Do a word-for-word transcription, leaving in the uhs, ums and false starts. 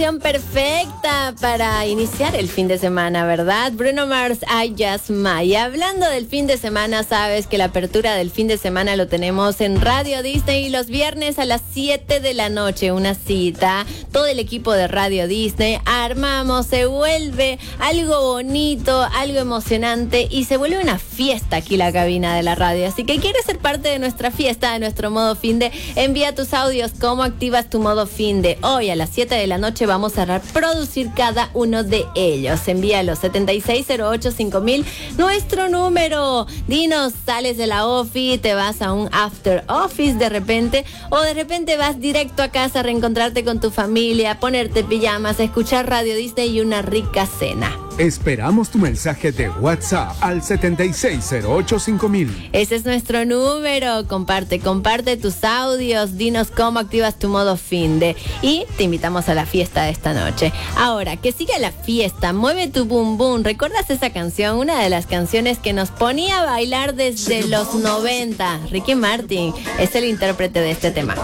Perfecta para iniciar el fin de semana, ¿verdad? Bruno Mars, I Just Might. Y hablando del fin de semana, sabes que la apertura del fin de semana lo tenemos en Radio Disney los viernes a las siete de la noche. Una cita, todo el equipo de Radio Disney armamos, se vuelve algo bonito, algo emocionante y se vuelve una fiesta aquí la cabina de la radio. Así que quieres ser parte de nuestra fiesta, de nuestro modo fin de, envía tus audios. ¿Cómo activas tu modo fin de? Hoy a las siete de la noche vamos a reproducir cada uno de ellos. Envíalos setenta y seis cero ocho cinco mil, nuestro número. Dinos, sales de la ofi, te vas a un after office de repente, o de repente vas directo a casa a reencontrarte con tu familia, ponerte pijamas, escuchar Radio Disney y una rica cena. Esperamos tu mensaje de WhatsApp al setenta y seis cero ocho cinco mil. Ese es nuestro número. Comparte, comparte tus audios. Dinos cómo activas tu modo fin de. Y te invitamos a la fiesta de esta noche. Ahora, que siga la fiesta. Mueve tu boom boom. ¿Recuerdas esa canción? Una de las canciones que nos ponía a bailar desde los noventa. Ricky Martin es el intérprete de este tema.